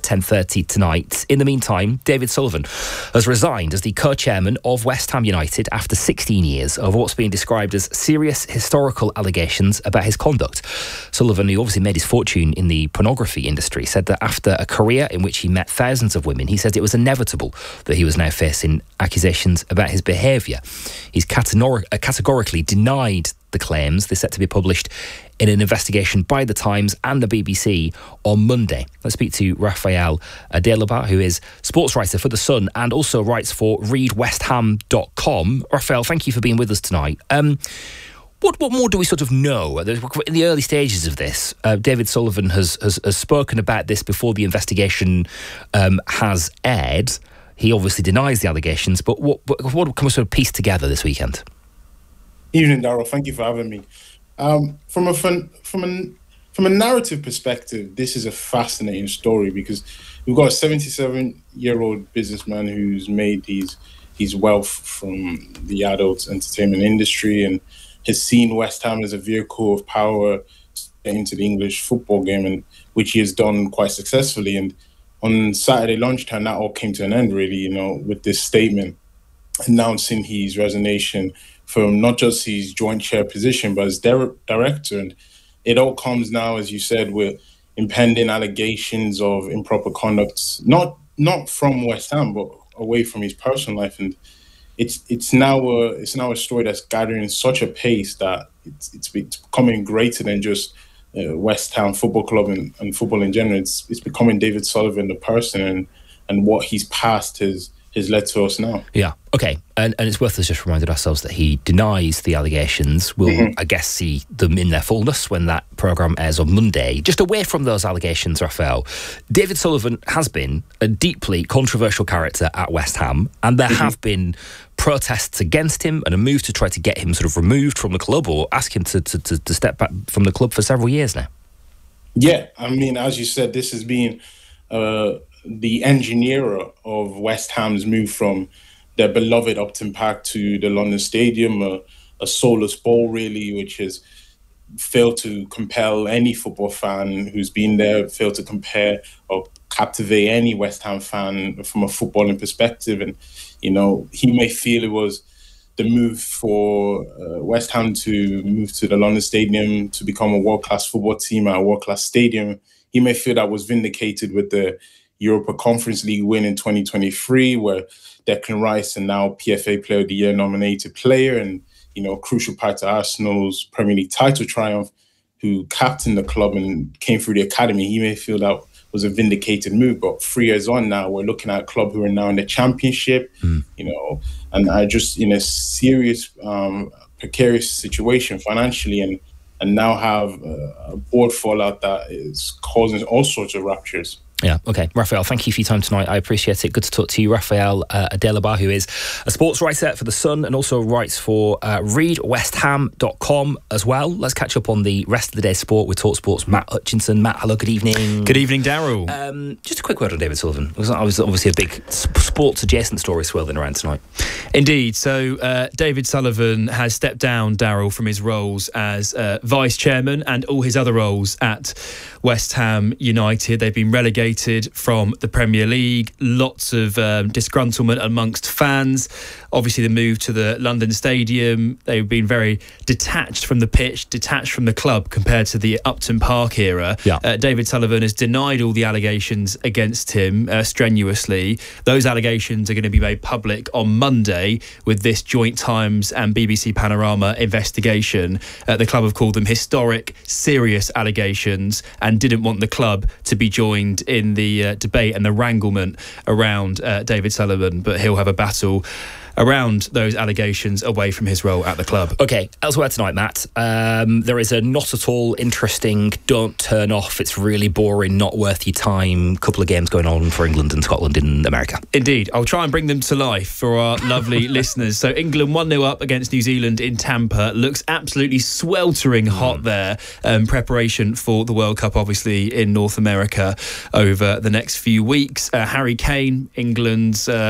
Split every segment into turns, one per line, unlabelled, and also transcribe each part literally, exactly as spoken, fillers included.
ten thirty tonight. In the meantime, David Sullivan has resigned as the co-chairman of West Ham United after sixteen years of what's being described as serious historical allegations about his conduct. Sullivan, who obviously made his fortune in the pornography industry, said that after a career in which he met thousands of women, he said it was inevitable that he was now facing accusations about his behaviour. He's categor- uh, categorically denied the claims. They're set to be published in an investigation by The Times and the B B C on Monday. Let's speak to Raphael Adelaba, who is sports writer for The Sun and also writes for read west ham dot com. Raphael, thank you for being with us tonight. Um, what what more do we sort of know? In the early stages of this, uh, David Sullivan has, has, has spoken about this before the investigation um, has aired. He obviously denies the allegations, but what, what can we sort of piece together this weekend?
Evening, Daryl. Thank you for having me. Um, from a fun, from a from a narrative perspective, this is a fascinating story because we've got a seventy-seven-year-old businessman who's made his his wealth from the adult entertainment industry and has seen West Ham as a vehicle of power into the English football game, and which he has done quite successfully. And on Saturday lunchtime, that all came to an end, really, you know, with this statement announcing his resignation from not just his joint chair position, but as der- director. And it all comes now, as you said, with impending allegations of improper conduct, not not from West Ham, but away from his personal life. And it's it's now a it's now a story that's gathering such a pace that it's it's becoming greater than just uh, West Ham Football Club and, and football in general. It's it's becoming David Sullivan, the person, and and what he's past has has led to us now.
Yeah. Okay. And, and it's worth us just reminding ourselves that he denies the allegations. We'll, mm-hmm. I guess, see them in their fullness when that programme airs on Monday. Just away from those allegations, Raphael, David Sullivan has been a deeply controversial character at West Ham, and there mm-hmm. have been protests against him and a move to try to get him sort of removed from the club or ask him to, to, to, to step back from the club for several years now.
Yeah. I mean, as you said, this has been Uh, the engineer of West Ham's move from their beloved Upton Park to the London Stadium, a, a soulless bowl, really, which has failed to compel any football fan who's been there, failed to compare or captivate any West Ham fan from a footballing perspective. And, you know, he may feel it was the move for uh, West Ham to move to the London Stadium to become a world-class football team at a world-class stadium. He may feel that was vindicated with the Europa Conference League win in twenty twenty-three, where Declan Rice, and now P F A Player of the Year nominated player, and, you know, crucial part to Arsenal's Premier League title triumph, who captained the club and came through the academy. He may feel that was a vindicated move, but three years on now, we're looking at a club who are now in the Championship, mm. you know, and are just in a serious, um, precarious situation financially, and and now have uh, a board fallout that is causing all sorts of ruptures.
Yeah, okay. Raphael, thank you for your time tonight. I appreciate it. Good to talk to you. Raphael uh, Adelaba, who is a sports writer for The Sun and also writes for uh, read west ham dot com as well. Let's catch up on the rest of the day's sport with TalkSport's Matt Hutchinson. Matt, hello, good evening.
Good evening, Daryl.
Um, just a quick word on David Sullivan. It was obviously a big sports-adjacent story swirling around tonight.
Indeed. So uh, David Sullivan has stepped down, Daryl, from his roles as uh, vice-chairman and all his other roles at West Ham United. They've been relegated from the Premier League. Lots of um, disgruntlement amongst fans. Obviously, the move to the London Stadium, they've been very detached from the pitch, detached from the club compared to the Upton Park era. Yeah. Uh, David Sullivan has denied all the allegations against him uh, strenuously. Those allegations are going to be made public on Monday with this Joint Times and B B C Panorama investigation. Uh, the club have called them historic, serious allegations and didn't want the club to be joined in the uh, debate and the wranglement around uh, David Sullivan, but he'll have a battle around those allegations away from his role at the club.
OK, elsewhere tonight, Matt, um, there is a not at all interesting, don't turn off, it's really boring, not worth your time couple of games going on for England and Scotland in America.
Indeed. I'll try and bring them to life for our lovely listeners. So England one nil up against New Zealand in Tampa. Looks absolutely sweltering hot mm. there. Um, preparation for the World Cup, obviously, in North America over the next few weeks. Uh, Harry Kane, England's Uh,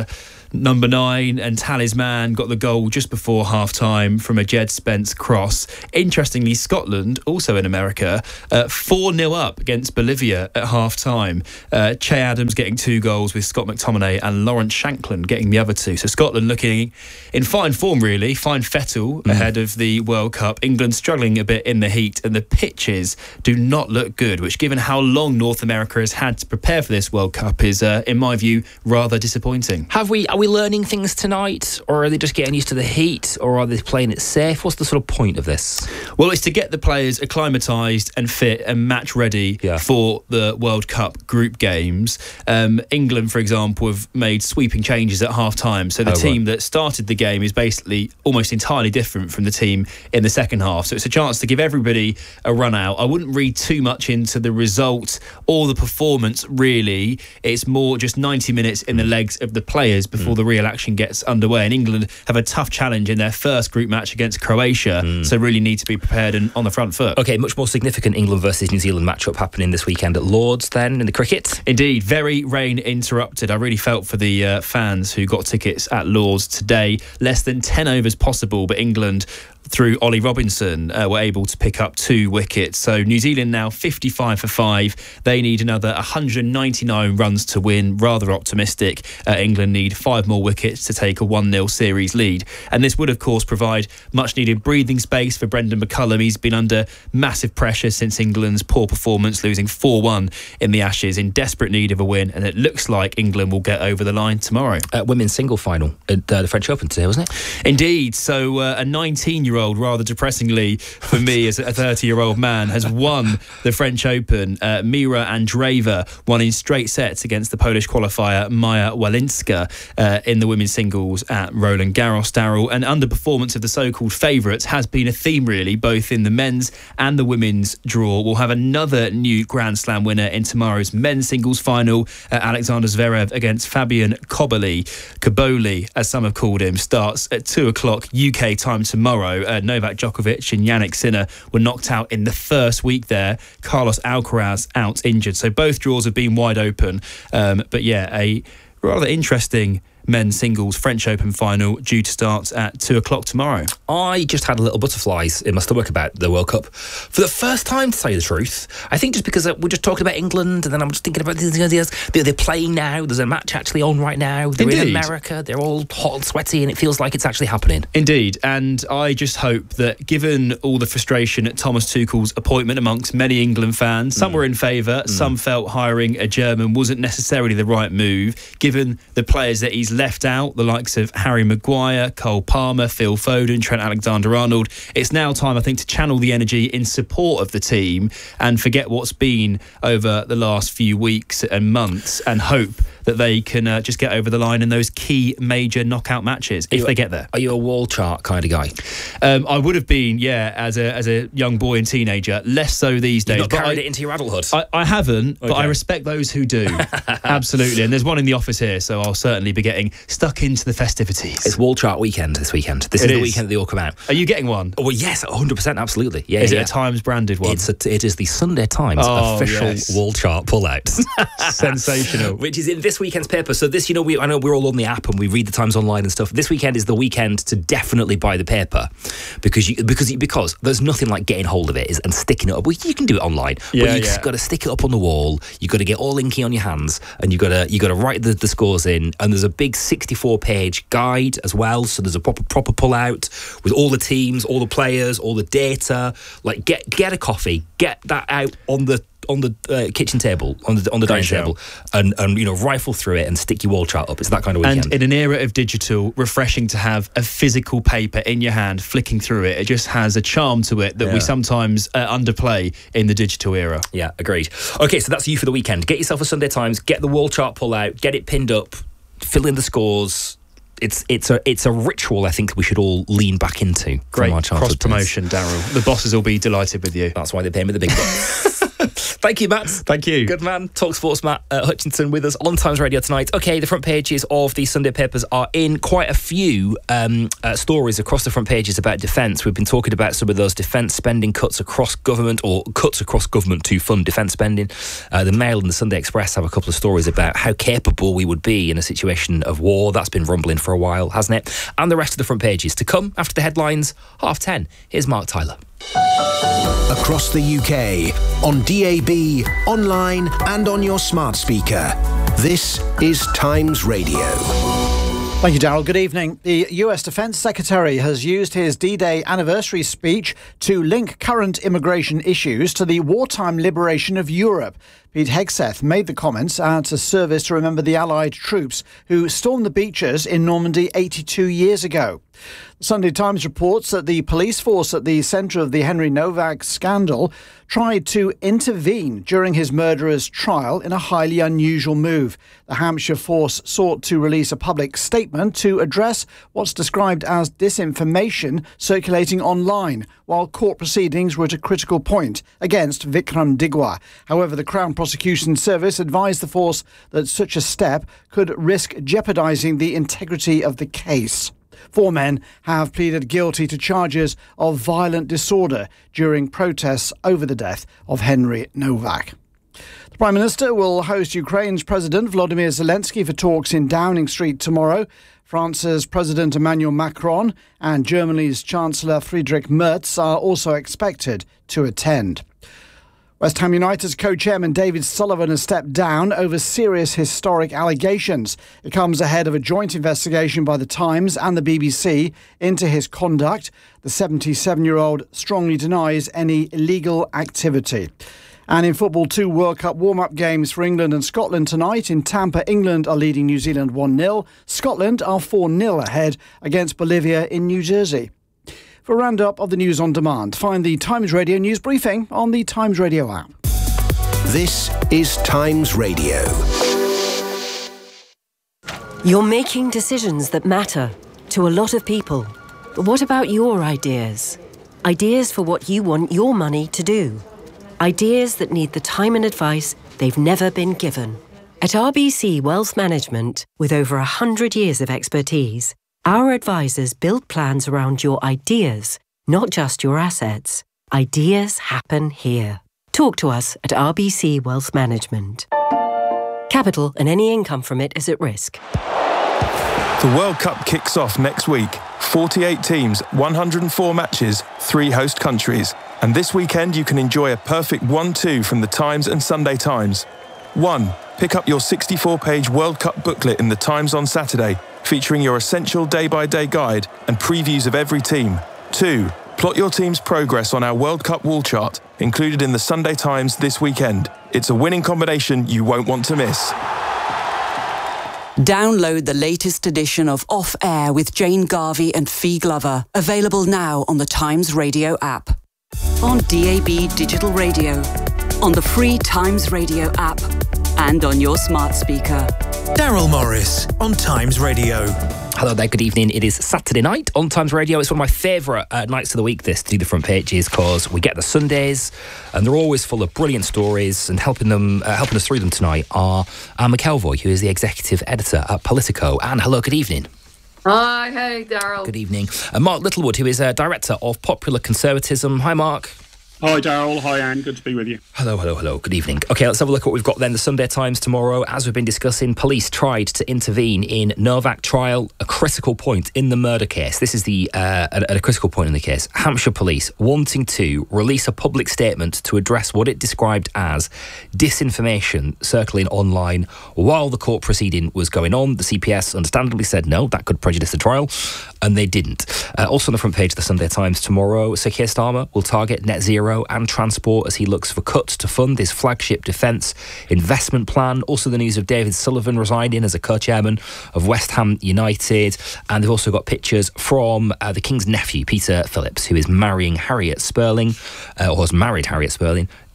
number nine and talisman got the goal just before half-time from a Jed Spence cross. Interestingly, Scotland, also in America, uh, four nil up against Bolivia at half-time. Uh, Che Adams getting two goals with Scott McTominay and Lawrence Shankland getting the other two. So Scotland looking in fine form, really. Fine fettle mm. ahead of the World Cup. England struggling a bit in the heat, and the pitches do not look good, which, given how long North America has had to prepare for this World Cup, is, uh, in my view, rather disappointing.
Have we? Are we learning things tonight, or are they just getting used to the heat, or are they playing it safe? What's the sort of point of this?
Well, it's to get the players acclimatised and fit and match ready yeah. for the World Cup group games. Um, England, for example, have made sweeping changes at half time, so the oh, team right. that started the game is basically almost entirely different from the team in the second half. So it's a chance to give everybody a run out. I wouldn't read too much into the result or the performance, really. It's more just ninety minutes in the legs of the players before mm. the real action gets underway. And England have a tough challenge in their first group match against Croatia, mm. so really need to be prepared and on the front foot.
OK, much more significant England versus New Zealand matchup happening this weekend at Lords then in the cricket.
Indeed, very rain interrupted. I really felt for the uh, fans who got tickets at Lords today. Less than ten overs possible, but England, through Ollie Robinson, uh, were able to pick up two wickets. So New Zealand now fifty-five for five. They need another one hundred ninety-nine runs to win. Rather optimistic. Uh, England need five more wickets to take a one nil series lead. And this would, of course, provide much needed breathing space for Brendan McCullum. He's been under massive pressure since England's poor performance, losing four one in the Ashes, in desperate need of a win. And it looks like England will get over the line tomorrow.
Uh, women's single final at uh, the French Open today, wasn't it?
Indeed. So uh, a nineteen-year-old, rather depressingly for me as a thirty-year-old man, has won the French Open. Uh, Mira Andreeva won in straight sets against the Polish qualifier Maja Walinska uh, in the women's singles at Roland Garros, Darryl. And underperformance of the so-called favourites has been a theme, really, both in the men's and the women's draw. We'll have another new Grand Slam winner in tomorrow's men's singles final. Uh, Alexander Zverev against Fabian Koboli. Koboli, as some have called him, starts at two o'clock U K time tomorrow. Uh, Novak Djokovic and Yannick Sinner were knocked out in the first week there. Carlos Alcaraz out injured. So both draws have been wide open. Um, but yeah, a rather interesting men's singles French Open final due to start at two o'clock tomorrow.
I just had a little butterflies in my stomach about the World Cup for the first time, to tell you the truth. I think just because we're just talking about England, and then I'm just thinking about the ideas. They're playing now. There's a match actually on right now. They're Indeed. in America. They're all hot and sweaty, and it feels like it's actually happening.
Indeed. And I just hope that, given all the frustration at Thomas Tuchel's appointment amongst many England fans, some mm. were in favour, mm. some felt hiring a German wasn't necessarily the right move, given the players that he's left out, the likes of Harry Maguire, Cole Palmer, Phil Foden, Trent Alexander-Arnold. It's now time, I think, to channel the energy in support of the team and forget what's been over the last few weeks and months, and hope that they can uh, just get over the line in those key major knockout matches, if
you,
they get there.
Are you a wall chart kind of guy?
Um, I would have been, yeah, as a as a young boy and teenager. Less so these days.
You've not carried
I,
it into your adulthood?
I, I haven't, okay. but I respect those who do. Absolutely. And there's one in the office here, so I'll certainly be getting stuck into the festivities.
It's wall chart weekend this weekend. This
it
is,
is
the weekend that they all come out.
Are you getting one?
Oh, well, yes, one hundred percent, absolutely. Yeah,
is
yeah.
it a Times branded one?
It's a, it is the Sunday Times
oh,
official
yes.
wall chart pullout.
Sensational.
Which is in this weekend's paper. So this, you know, we I know we're all on the app and we read the Times online and stuff. This weekend is the weekend to definitely buy the paper, because you, because because there's nothing like getting hold of it is, and sticking it up. Well, you can do it online,
yeah,
but you've
yeah.
got to stick it up on the wall. You've got to get all inky on your hands, and you've got to you got to write the, the scores in. And there's a big sixty-four page guide as well. So there's a proper proper pullout with all the teams, all the players, all the data. Like get get a coffee, get that out on the on the uh, kitchen table, on the on the dining table, and, and you know, rifle through it and stick your wall chart up. It's that kind of weekend.
And in an era of digital, refreshing to have a physical paper in your hand, flicking through it. It just has a charm to it that yeah. we sometimes uh, underplay in the digital era.
Yeah, agreed. Okay, so that's you for the weekend. Get yourself a Sunday Times, get the wall chart pull out, get it pinned up, fill in the scores. It's it's a it's a ritual I think we should all lean back into.
Great cross promotion, Darryl. The bosses will be delighted with you.
That's why they pay me the big bucks. Thank you, Matt.
Thank you.
Good man. Talk Sports Matt uh, Hutchinson with us on Times Radio tonight. OK, the front pages of the Sunday papers are in. Quite a few um, uh, stories across the front pages about defence. We've been talking about some of those defence spending cuts across government, or cuts across government to fund defence spending. Uh, the Mail and the Sunday Express have a couple of stories about how capable we would be in a situation of war. That's been rumbling for a while, hasn't it? And the rest of the front pages to come after the headlines, half ten. Here's Mark Tyler.
Across the U K, on D A B, online and on your smart speaker. This is Times Radio.
Thank you, Darryl. Good evening. The U S Defence Secretary has used his D-Day anniversary speech to link current immigration issues to the wartime liberation of Europe. Pete Hegseth made the comments at a service to remember the Allied troops who stormed the beaches in Normandy eighty-two years ago. The Sunday Times reports that the police force at the centre of the Henry Novak scandal tried to intervene during his murderer's trial in a highly unusual move. The Hampshire force sought to release a public statement to address what's described as disinformation circulating online, while court proceedings were at a critical point against Vikram Digwa. However, the Crown Prosecution Service advised the force that such a step could risk jeopardising the integrity of the case. Four men have pleaded guilty to charges of violent disorder during protests over the death of Henry Novak. The Prime Minister will host Ukraine's President Volodymyr Zelensky for talks in Downing Street tomorrow. France's President Emmanuel Macron and Germany's Chancellor Friedrich Merz are also expected to attend. West Ham United's co-chairman David Sullivan has stepped down over serious historic allegations. It comes ahead of a joint investigation by The Times and the B B C into his conduct. The seventy-seven-year-old strongly denies any illegal activity. And in football, two World Cup warm-up games for England and Scotland tonight. In Tampa, England are leading New Zealand one nil. Scotland are four nil ahead against Bolivia in New Jersey. For a roundup of the news on demand, find the Times Radio news briefing on the Times Radio app.
This is Times Radio.
You're making decisions that matter to a lot of people. But what about your ideas? Ideas for what you want your money to do. Ideas that need the time and advice they've never been given. At R B C Wealth Management, with over one hundred years of expertise, our advisors build plans around your ideas, not just your assets. Ideas happen here. Talk to us at R B C Wealth Management. Capital and any income from it is at risk.
The World Cup kicks off next week. forty-eight teams, one hundred four matches, three host countries. And this weekend you can enjoy a perfect one two from the Times and Sunday Times. one. Pick up your sixty-four page World Cup booklet in the Times on Saturday, featuring your essential day-by-day guide and previews of every team. two. Plot your team's progress on our World Cup wall chart, included in the Sunday Times this weekend. It's a winning combination you won't want to miss.
Download the latest edition of Off Air with Jane Garvey and Fee Glover, available now on the Times Radio app. On D A B Digital Radio, on the free Times Radio app, and on your smart speaker.
Daryl Morris on Times Radio.
Hello there, good evening. It is Saturday night on Times Radio. It's one of my favourite uh, nights of the week, this, to do the front pages, because we get the Sundays and they're always full of brilliant stories, and helping them, uh, helping us through them tonight are Anne McElvoy, who is the executive editor at Politico. Anne, hello, good evening.
Hi, hey, Daryl.
Good evening. And Mark Littlewood, who is a director of Popular Conservatism. Hi, Mark.
Hi, Daryl. Hi, Anne. Good to be with you.
Hello, hello, hello. Good evening. OK, let's have a look at what we've got then. The Sunday Times tomorrow. As we've been discussing, police tried to intervene in Novak trial, a critical point in the murder case. This is the uh, at a critical point in the case. Hampshire police wanting to release a public statement to address what it described as disinformation circling online while the court proceeding was going on. The C P S understandably said no, that could prejudice the trial, and they didn't. Uh, also on the front page of the Sunday Times tomorrow, Sir Keir Starmer will target net zero and transport as he looks for cuts to fund his flagship defence investment plan. Also the news of David Sullivan resigning as a co-chairman of West Ham United, and they've also got pictures from uh, the King's nephew, Peter Phillips, who is marrying Harriet Spurling, uh, or has married Harriet Spurling,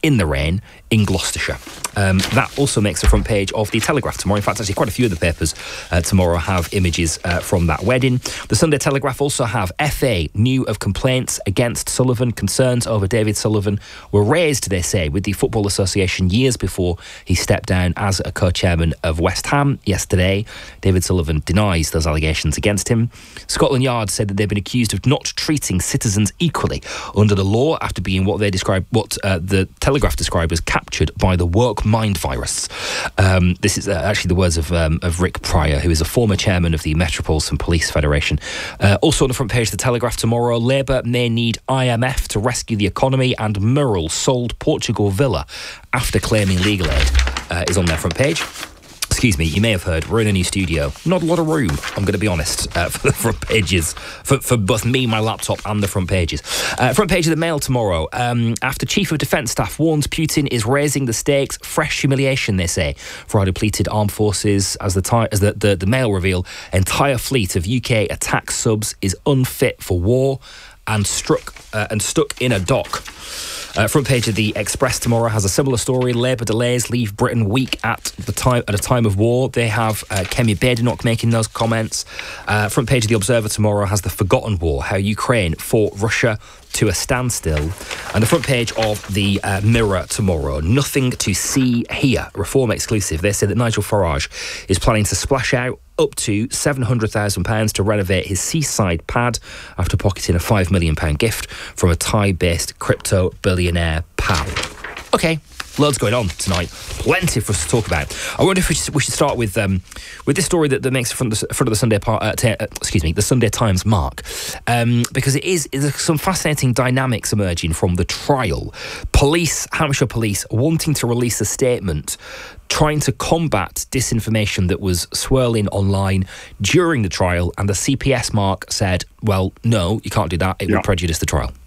in the rain in Gloucestershire. Um, that also makes the front page of the Telegraph tomorrow. In fact, actually quite a few of the papers uh, tomorrow have images uh, from that wedding. The Sunday Telegraph also have F A knew of complaints against Sullivan. Concerns over David Sullivan were raised, they say, with the Football Association years before he stepped down as a co-chairman of West Ham. Yesterday, David Sullivan denies those allegations against him. Scotland Yard said that they've been accused of not treating citizens equally under the law after being what they described, what uh, the Telegraph described as captured by the woke mind virus. Um, this is uh, actually the words of um, of Rick Pryor, who is a former chairman of the Metropolitan Police Federation. Uh, also on the front page of the Telegraph tomorrow, Labour may need I M F to rescue the economy, and Murrell sold Portugal Villa after claiming legal aid, uh, is on their front page. Excuse me, you may have heard, we're in a new studio. Not a lot of room, I'm going to be honest, uh, for the front pages, for, for both me, my laptop, and the front pages. Uh, front page of the Mail tomorrow. Um, after Chief of Defence Staff warns Putin is raising the stakes, fresh humiliation, they say, for our depleted armed forces. As the, ti- as the, the, the Mail reveal, entire fleet of U K attack subs is unfit for war and struck uh, and stuck in a dock. Uh, front page of the Express tomorrow has a similar story. Labour delays leave Britain weak at the time at a time of war. They have uh, Kemi Badenoch making those comments. Uh, front page of the Observer tomorrow has the forgotten war, how Ukraine fought Russia to a standstill. And the front page of the uh, Mirror tomorrow, nothing to see here. Reform exclusive. They say that Nigel Farage is planning to splash out up to seven hundred thousand pounds to renovate his seaside pad after pocketing a five million pounds gift from a Thai-based crypto billionaire pal. Okay, loads going on tonight. Plenty for us to talk about. I wonder if we should, we should start with um, with this story that, that makes front of the, front of the Sunday part, uh, t- uh, excuse me, the Sunday Times mark, um, because it is there's some fascinating dynamics emerging from the trial. Police, Hampshire Police, wanting to release a statement trying to combat disinformation that was swirling online during the trial, and the C P S mark said, well, no, you can't do that, it
yeah.
would prejudice the trial.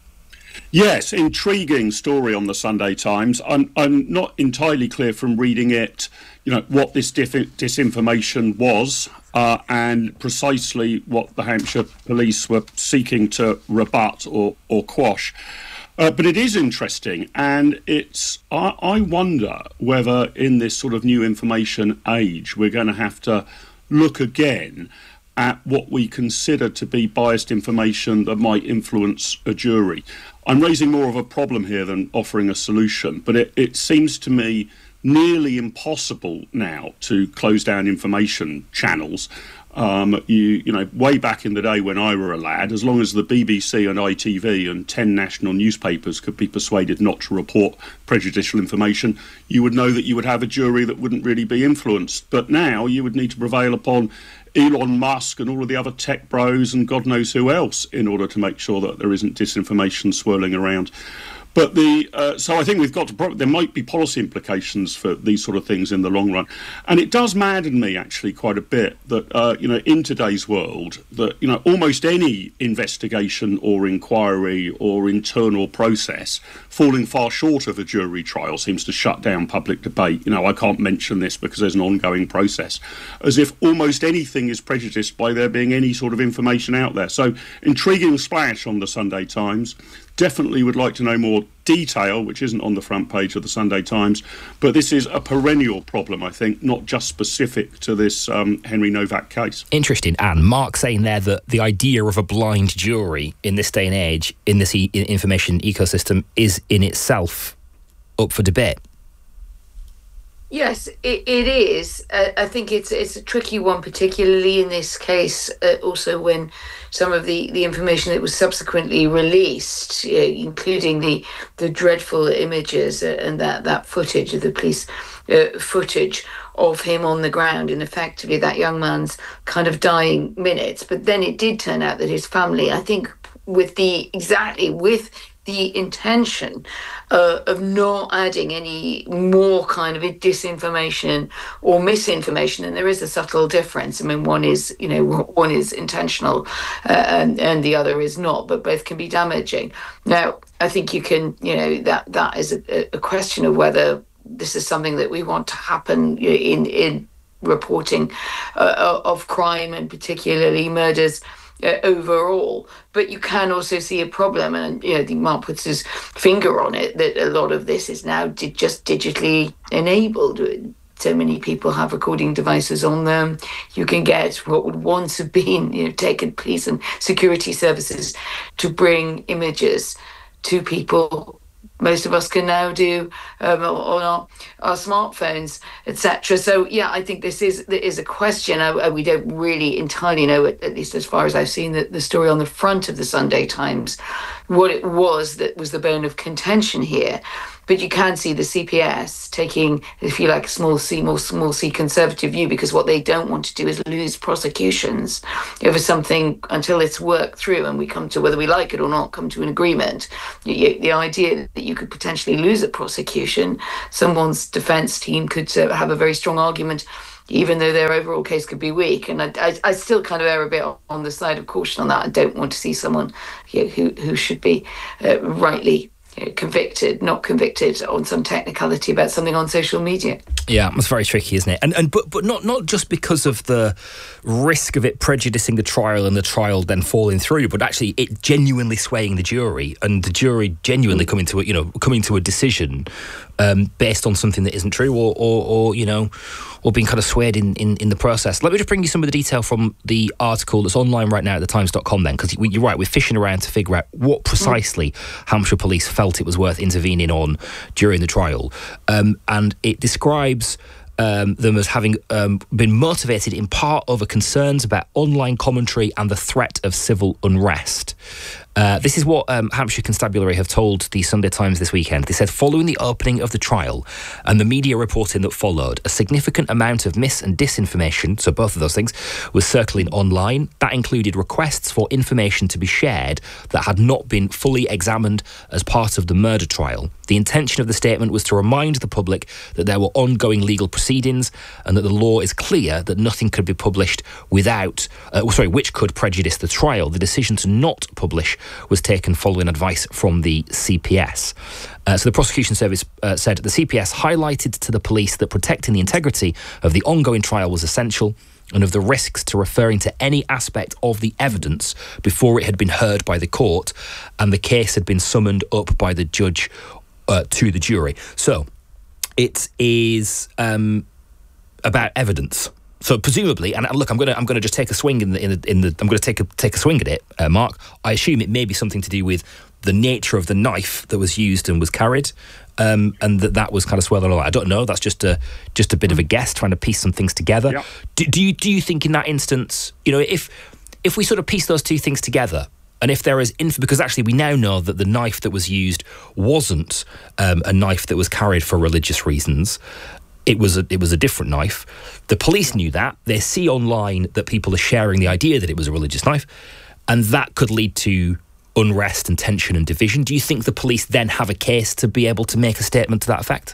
Yes, intriguing story on the Sunday Times. I'm I'm not entirely clear from reading it, you know, what this diff- disinformation was uh, and precisely what the Hampshire Police were seeking to rebut or, or quash. Uh, but it is interesting, and it's. I, I wonder whether in this sort of new information age we're going to have to look again at what we consider to be biased information that might influence a jury. I'm raising more of a problem here than offering a solution, but it, it seems to me nearly impossible now to close down information channels. Um, you, you know, way back in the day when I were a lad, as long as the B B C and I T V and ten national newspapers could be persuaded not to report prejudicial information, you would know that you would have a jury that wouldn't really be influenced. But now you would need to prevail upon Elon Musk and all of the other tech bros and God knows who else in order to make sure that there isn't disinformation swirling around. But the uh, so I think we've got to. Pro- there might be policy implications for these sort of things in the long run, and it does madden me actually quite a bit that uh, you know in today's world that you know almost any investigation or inquiry or internal process falling far short of a jury trial seems to shut down public debate. You know I can't mention this because there's an ongoing process, as if almost anything is prejudiced by there being any sort of information out there. So intriguing splash on the Sunday Times. Definitely would like to know more detail, which isn't on the front page of the Sunday Times. But this is a perennial problem, I think, not just specific to this um, Henry Novak case.
Interesting. And Mark saying there that the idea of a blind jury in this day and age, in this e- information ecosystem, is in itself up for debate.
Yes, it, it is. Uh, I think it's it's a tricky one, particularly in this case, uh, also when some of the, the information that was subsequently released, uh, including the, the dreadful images uh, and that, that footage of the police uh, footage of him on the ground in effectively that young man's kind of dying minutes. But then it did turn out that his family, I think, with the exactly with the intention uh, of not adding any more kind of disinformation or misinformation, and there is a subtle difference. I mean, one is, you know, one is intentional uh, and, and the other is not, but both can be damaging. Now, I think you can, you know, that that is a, a question of whether this is something that we want to happen in in reporting uh, of crime and particularly murders uh, overall. But you can also see a problem, and you know, I think Mark puts his finger on it, that a lot of this is now di- just digitally enabled. So many people have recording devices on them. You can get what would once have been, you know, taken police and security services to bring images to people. Most of us can now do um, on our, our smartphones, et cetera. So, yeah, I think this is there is a question. I, we don't really entirely know, at, at least as far as I've seen the, the story on the front of the Sunday Times, what it was that was the bone of contention here. But you can see the C P S taking, if you like, a small c, more small c conservative view, because what they don't want to do is lose prosecutions over something until it's worked through and we come to, whether we like it or not, come to an agreement. You, the idea that you could potentially lose a prosecution, someone's defence team could uh, have a very strong argument, even though their overall case could be weak. And I, I, I still kind of err a bit on the side of caution on that. I don't want to see someone you know, who, who should be uh, rightly convicted, not convicted on some technicality about something on social media.
Yeah, it's very tricky, isn't it? And and but but not not just because of the risk of it prejudicing the trial and the trial then falling through, but actually it genuinely swaying the jury and the jury genuinely coming to a, you know coming to a decision um, based on something that isn't true, or or, or you know. or being kind of swayed in, in, in the process. Let me just bring you some of the detail from the article that's online right now at the times dot com then, because you're right, we're fishing around to figure out what precisely Hampshire Police felt it was worth intervening on during the trial. Um, and it describes Um, them as having um, been motivated in part over concerns about online commentary and the threat of civil unrest. Uh, this is what um, Hampshire Constabulary have told the Sunday Times this weekend. They said, following the opening of the trial and the media reporting that followed, a significant amount of mis- and disinformation, so both of those things, was circling online. That included requests for information to be shared that had not been fully examined as part of the murder trial. The intention of the statement was to remind the public that there were ongoing legal proceedings and that the law is clear that nothing could be published without, uh, sorry, which could prejudice the trial. The decision to not publish was taken following advice from the C P S. Uh, so the prosecution service uh, said the C P S highlighted to the police that protecting the integrity of the ongoing trial was essential, and of the risks to referring to any aspect of the evidence before it had been heard by the court and the case had been summoned up by the judge uh, to the jury. So it is um, about evidence. So presumably, and look, I'm gonna I'm gonna just take a swing in the in the, in the I'm gonna take a take a swing at it, uh, Mark. I assume it may be something to do with the nature of the knife that was used and was carried, um, and that that was kind of swirling all. I don't know. That's just a just a bit of a guess, trying to piece some things together. Yep. Do, do you do you think in that instance, you know, if if we sort of piece those two things together, and if there is inf- because actually we now know that the knife that was used wasn't um, a knife that was carried for religious reasons. It was a, it was a different knife. The police knew that. They see online that people are sharing the idea that it was a religious knife, and that could lead to unrest and tension and division. Do you think the police then have a case to be able to make a statement to that effect?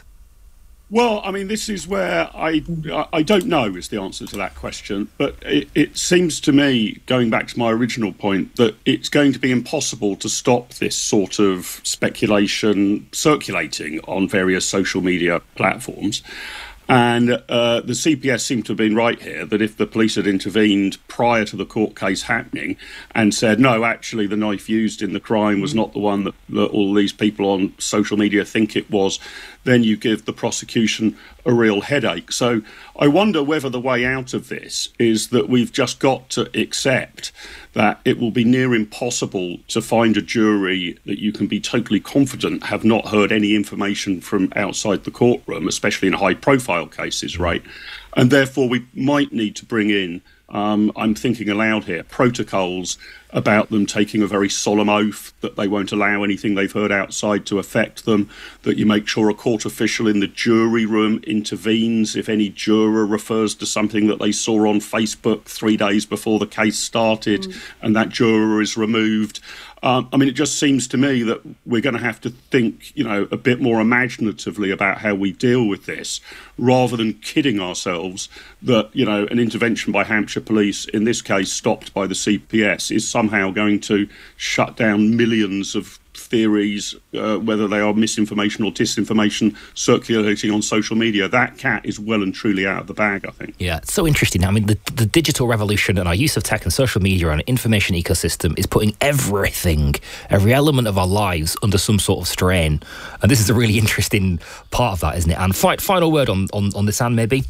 Well, I mean, this is where I I don't know is the answer to that question, but it, it seems to me, going back to my original point, that it's going to be impossible to stop this sort of speculation circulating on various social media platforms. And uh, the C P S seem to have been right here, that if the police had intervened prior to the court case happening and said, no, actually the knife used in the crime was not the one that, that all these people on social media think it was, then you give the prosecution a real headache. So I wonder whether the way out of this is that we've just got to accept that it will be near impossible to find a jury that you can be totally confident have not heard any information from outside the courtroom, especially in high-profile cases, right? And therefore we might need to bring in, um, I'm thinking aloud here, protocols about them taking a very solemn oath that they won't allow anything they've heard outside to affect them, that you make sure a court official in the jury room intervenes if any juror refers to something that they saw on Facebook three days before the case started, mm. and that juror is removed. Um, I mean, it just seems to me that we're going to have to think, you know, a bit more imaginatively about how we deal with this, rather than kidding ourselves that, you know, an intervention by Hampshire Police, in this case stopped by the C P S, is somehow going to shut down millions of theories, uh, whether they are misinformation or disinformation, circulating on social media. That cat is well and truly out of the bag, I think.
Yeah, it's so interesting. I mean, the, the digital revolution and our use of tech and social media and information ecosystem is putting everything, every element of our lives under some sort of strain. And this is a really interesting part of that, isn't it? And fi- final word on, on, on this, Anne, maybe?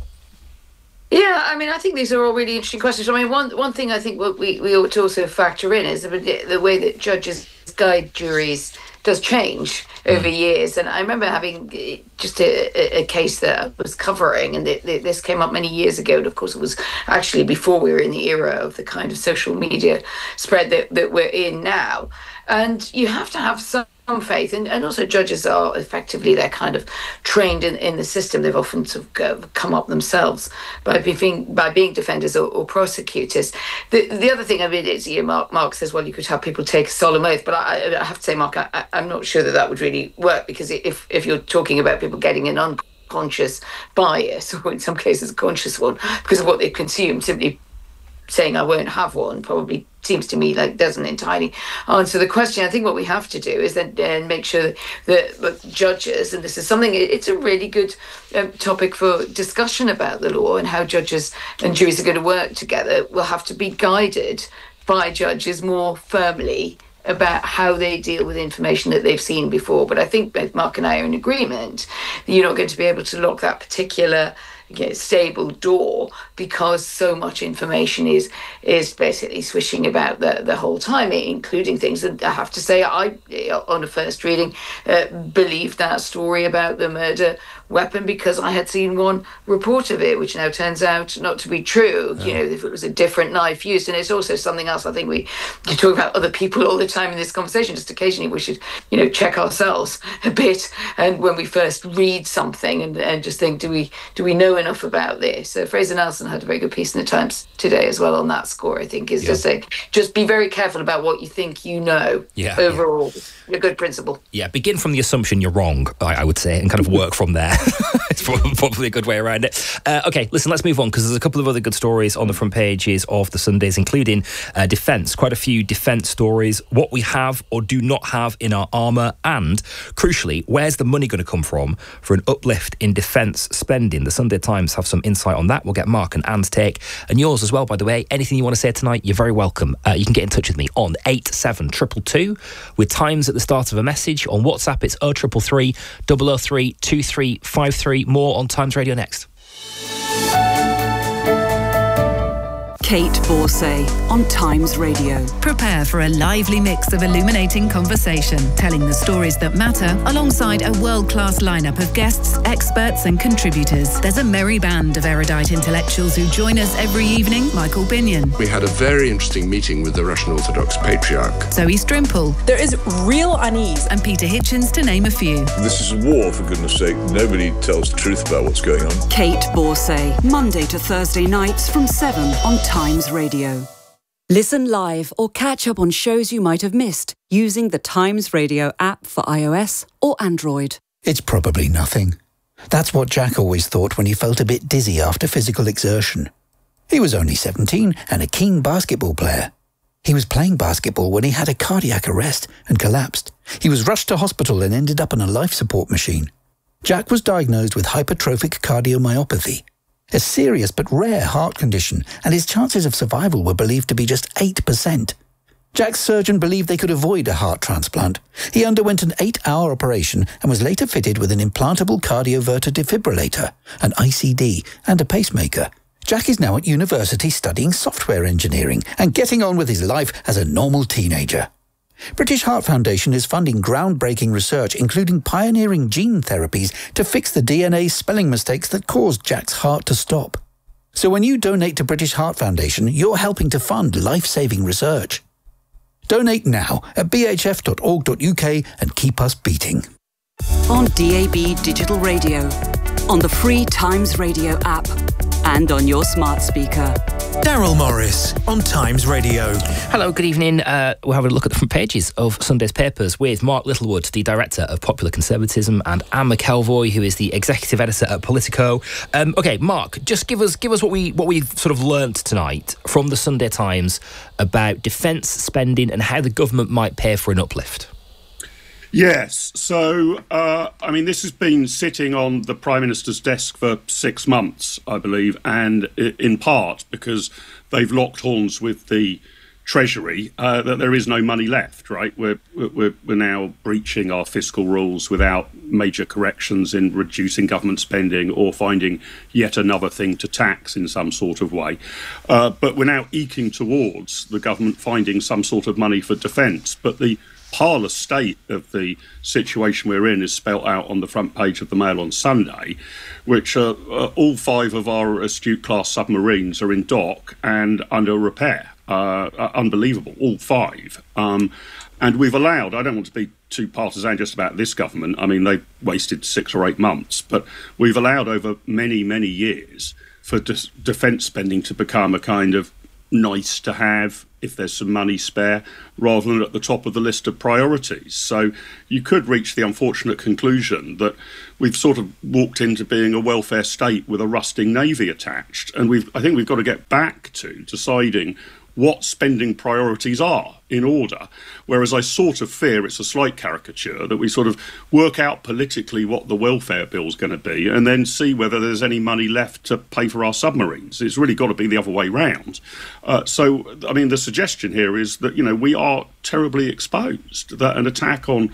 Yeah, I mean, I think these are all really interesting questions. I mean, one one thing I think what we, we ought to also factor in is the, the way that judges guide juries does change over mm. years. And I remember having just a, a case that I was covering, and it, it, this came up many years ago. And of course, it was actually before we were in the era of the kind of social media spread that, that we're in now. And you have to have some faith, and, and also judges are effectively, they're kind of trained in, in the system. They've often sort of come up themselves by being by being defenders or, or prosecutors. The the other thing I mean is, you know, Mark, Mark says, well, you could have people take a solemn oath, but I, I have to say, Mark, I, I'm not sure that that would really work, because if if you're talking about people getting an unconscious bias, or in some cases a conscious one, because of what they've consumed, simply saying I won't have one probably seems to me like doesn't entirely answer the question. I think what we have to do is then uh, make sure that, that judges, and this is something, it's a really good um, topic for discussion about the law and how judges and juries are going to work together, will have to be guided by judges more firmly about how they deal with information that they've seen before. But I think both Mark and I are in agreement that you're not going to be able to lock that particular You know, stable door, because so much information is is basically swishing about the, the whole time, including things that I have to say I, on a first reading, uh, believed that story about the murder weapon because I had seen one report of it, which now turns out not to be true. Yeah. You know, if it was a different knife used. And it's also something else I think we can talk about other people all the time in this conversation. Just occasionally we should, you know, check ourselves a bit, and when we first read something and, and just think, do we do we know enough about this? So Fraser Nelson had a very good piece in the Times today as well on that score, I think, is yeah. to say, just be very careful about what you think you know. Yeah, overall, yeah. a good principle.
Yeah, begin from the assumption you're wrong, I, I would say, and kind of work from there. It's probably a good way around it. Uh, okay, listen, let's move on, because there's a couple of other good stories on the front pages of the Sundays, including uh, defence. Quite a few defence stories, what we have or do not have in our armour, and, crucially, where's the money going to come from for an uplift in defence spending? The Sunday Times have some insight on that. We'll get Mark and Anne's take, and yours as well, by the way. Anything you want to say tonight, you're very welcome. Uh, you can get in touch with me on eight seven two two two with times at the start of a message. On WhatsApp, it's oh three three three, oh oh three, two three five three. More on Times Radio next.
Kate Borsay on Times Radio.
Prepare for a lively mix of illuminating conversation, telling the stories that matter alongside a world-class lineup of guests, experts and contributors. There's a merry band of erudite intellectuals who join us every evening. Michael Binion.
We had a very interesting meeting with the Russian Orthodox Patriarch.
Zoe Strimple.
There is real unease.
And Peter Hitchens, to name a few.
This is a war, for goodness sake. Nobody tells the truth about what's going on.
Kate Borsay, Monday to Thursday nights from seven on Times Radio. Listen live or catch up on shows you might have missed using the Times Radio app for iOS or Android.
It's probably nothing. That's what Jack always thought when he felt a bit dizzy after physical exertion. He was only seventeen and a keen basketball player. He was playing basketball when he had a cardiac arrest and collapsed. He was rushed to hospital and ended up on a life support machine. Jack was diagnosed with hypertrophic cardiomyopathy, a serious but rare heart condition, and his chances of survival were believed to be just eight percent. Jack's surgeon believed they could avoid a heart transplant. He underwent an eight-hour operation and was later fitted with an implantable cardioverter defibrillator, an I C D, and a pacemaker. Jack is now at university studying software engineering and getting on with his life as a normal teenager. British Heart Foundation is funding groundbreaking research, including pioneering gene therapies to fix the D N A spelling mistakes that caused Jack's heart to stop. So when you donate to British Heart Foundation, you're helping to fund life-saving research. Donate now at b h f dot org dot u k and keep us beating.
On D A B Digital Radio, on the free Times Radio app, and on your smart speaker.
Daryl Morris on Times Radio.
Hello, good evening. Uh, we're having a look at the front pages of Sunday's papers with Mark Littlewood, the Director of Popular Conservatism, and Anne McElvoy, who is the Executive Editor at Politico. Um, OK, Mark, just give us give us what we what we've sort of learnt tonight from the Sunday Times about defence spending and how the government might pay for an uplift.
Yes. So, uh, I mean, this has been sitting on the Prime Minister's desk for six months, I believe, and in part because they've locked horns with the Treasury, uh, that there is no money left, right? We're, we're, we're now breaching our fiscal rules without major corrections in reducing government spending or finding yet another thing to tax in some sort of way. Uh, but we're now eking towards the government finding some sort of money for defence. But the parlous state of the situation we're in is spelt out on the front page of the Mail on Sunday, which uh, uh, all five of our Astute-class submarines are in dock and under repair. Uh, uh, unbelievable, all five. Um, and we've allowed, I don't want to be too partisan just about this government, I mean, they've wasted six or eight months, but we've allowed over many, many years for de- defence spending to become a kind of nice to have if there's some money spare, rather than at the top of the list of priorities. So you could reach the unfortunate conclusion that we've sort of walked into being a welfare state with a rusting navy attached. And we've, I think we've got to get back to deciding what spending priorities are in order, whereas I sort of fear it's a slight caricature that we sort of work out politically what the welfare bill is going to be and then see whether there's any money left to pay for our submarines. It's really got to be the other way round. Uh, so, I mean, the suggestion here is that, you know, we are terribly exposed, that an attack on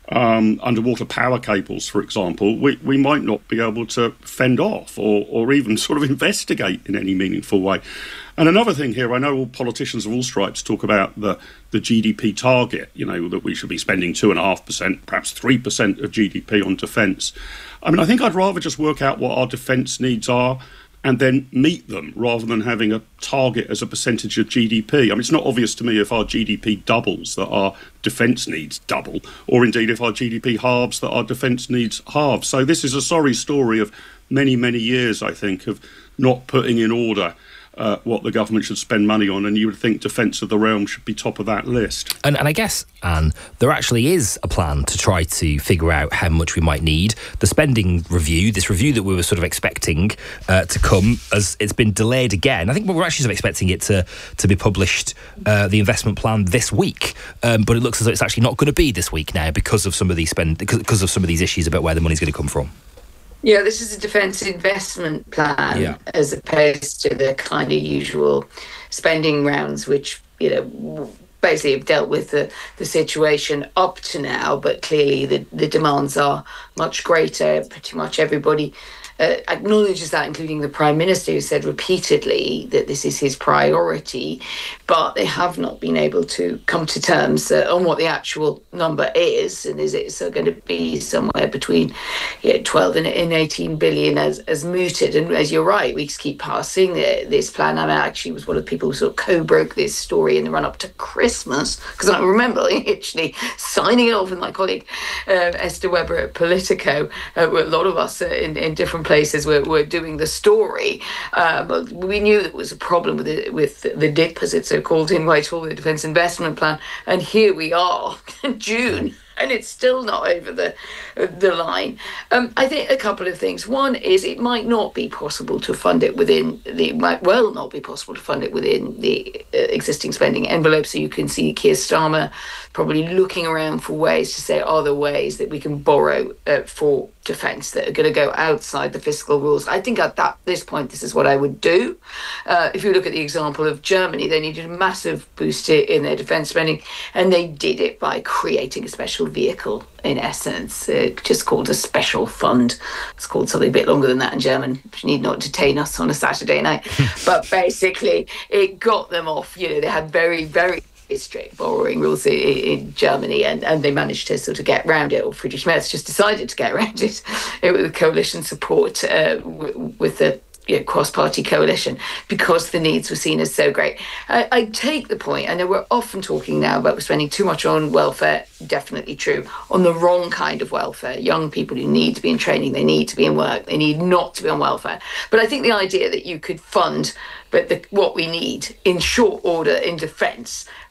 Um, underwater power cables, for example, we, we might not be able to fend off or, or even sort of investigate in any meaningful way. And another thing here, I know all politicians of all stripes talk about the, the G D P target, you know, that we should be spending two point five percent, perhaps three percent of G D P on defence. I mean, I think I'd rather just work out what our defence needs are and then meet them rather than having a target as a percentage of G D P. I mean, it's not obvious to me if our G D P doubles that our defence needs double, or indeed if our G D P halves that our defence needs halve. So this is a sorry story of many, many years, I think, of not putting in order Uh, what the government should spend money on, and you would think defence of the realm should be top of that list.
And, and I guess, Anne, there actually is a plan to try to figure out how much we might need. The spending review, this review that we were sort of expecting uh, to come, as it's been delayed again. I think we're actually sort of expecting it to to be published, uh, the investment plan, this week. Um, but it looks as though it's actually not going to be this week now because of some of these spend because, because of some of these issues about where the money's going to come from.
Yeah, this is a defence investment plan, yeah, as opposed to the kind of usual spending rounds, which, you know, basically have dealt with the, the situation up to now, but clearly the, the demands are much greater. Pretty much everybody uh, acknowledges that, including the Prime Minister, who said repeatedly that this is his priority, but they have not been able to come to terms uh, on what the actual number is, and is it so going to be somewhere between yeah, twelve and, and eighteen billion as, as mooted. And as you're right, we just keep passing the, this plan. I mean, I actually was one of the people who sort of co-broke this story in the run-up to Christmas, because I remember actually signing it off with my colleague uh, Esther Weber at Politico, uh, where a lot of us uh, in, in different places were, were doing the story. Uh, but we knew there was a problem with it, with the D I P, as it's so called in Whitehall, the Defence Investment Plan. And here we are in June, and it's still not over the the line. Um, I think a couple of things. One is it might not be possible to fund it within the, might well not be possible to fund it within the uh, existing spending envelope. So you can see Keir Starmer probably looking around for ways to say, are there ways that we can borrow uh, for defence that are going to go outside the fiscal rules? I think at that this point, this is what I would do. Uh, if you look at the example of Germany, they needed a massive boost in their defence spending, and they did it by creating a special vehicle, in essence, uh, just called a special fund. It's called something a bit longer than that in German, which need not detain us on a Saturday night. But basically, it got them off. You know, they had very, very strict borrowing rules in, in Germany, and, and they managed to sort of get around it, or Friedrich Merz just decided to get around it, it with coalition support uh, w- with the you know, cross-party coalition, because the needs were seen as so great. I, I take the point. I know we're often talking now about we're spending too much on welfare, definitely true, on the wrong kind of welfare. Young people who need to be in training, they need to be in work, they need not to be on welfare. But I think the idea that you could fund but the, what we need in short order in defence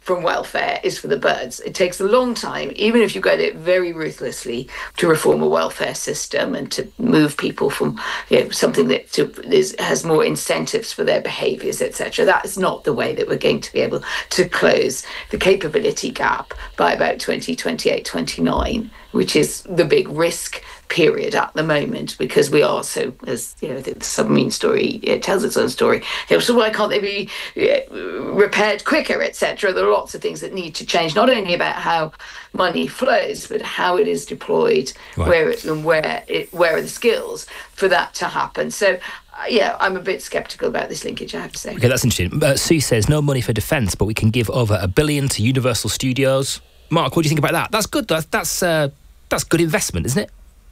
from welfare is for the birds. It takes a long time, even if you get it very ruthlessly, to reform a welfare system and to move people from, you know, something that to, is, has more incentives for their behaviours, et cetera. That is not the way that we're going to be able to close the capability gap by about twenty twenty-eight, twenty-nine, which is the big risk period at the moment, because we are so, as you know, the submarine story it tells its own story. So why can't they be uh, repaired quicker, et cetera? There are lots of things that need to change, not only about how money flows, but how it is deployed, right. where it, and where it, where are the skills for that to happen. So. Uh, yeah, I'm a bit sceptical about this linkage, I have to say.
Okay, that's interesting. Uh, Sue says, no money for defence, but we can give over a billion to Universal Studios. Mark, what do you think about that? That's good. That's that's, uh, that's good investment, isn't it?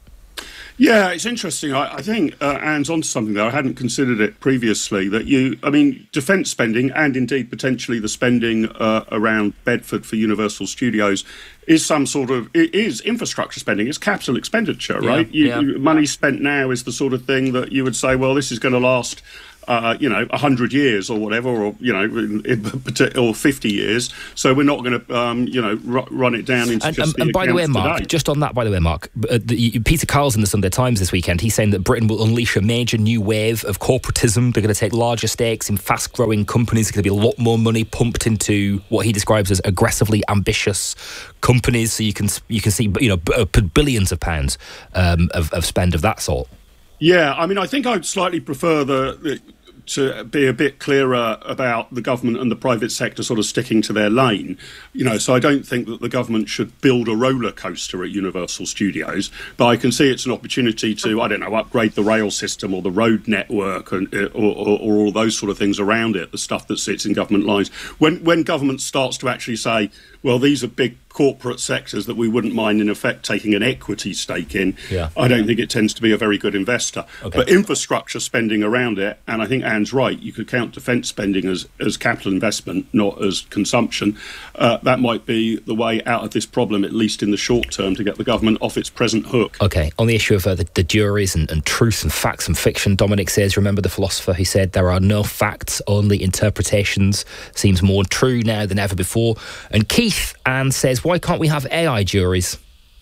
Yeah, it's interesting. I, I think uh, Anne's onto something there. I hadn't considered it previously. That you, I mean, defence spending and indeed potentially the spending uh, around Bedford for Universal Studios is some sort of, it is infrastructure spending. It's capital expenditure, right? Yeah, you, yeah. You, money spent now is the sort of thing that you would say, well, this is going to last Uh, you know, one hundred years or whatever, or, you know, or fifty years. So we're not going to, um, you know, r- run it down into
and,
just
and,
the
and by the way, Mark,
today.
just on that, by the way, Mark, uh, the, Peter Carl's in the Sunday Times this weekend. He's saying that Britain will unleash a major new wave of corporatism. They're going to take larger stakes in fast-growing companies. There's going to be a lot more money pumped into what he describes as aggressively ambitious companies. So you can you can see, you know, b- billions of pounds um, of, of spend of that sort.
Yeah, I mean, I think I'd slightly prefer the, the to be a bit clearer about the government and the private sector sort of sticking to their lane. You know, so I don't think that the government should build a roller coaster at Universal Studios, but I can see it's an opportunity to, I don't know, upgrade the rail system or the road network and or, or, or all those sort of things around it, the stuff that sits in government lines. When when government starts to actually say, well, these are big corporate sectors that we wouldn't mind, in effect, taking an equity stake in,
yeah.
I don't think it tends to be a very good investor.
Okay.
But infrastructure spending around it, and I think Anne's right, you could count defence spending as, as capital investment, not as consumption. Uh, that might be the way out of this problem, at least in the short term, to get the government off its present hook.
OK, on the issue of uh, the, the juries and, and truth and facts and fiction, Dominic says, remember the philosopher who said there are no facts, only interpretations. Seems more true now than ever before. And Keith Anne says, why can't we have A I juries?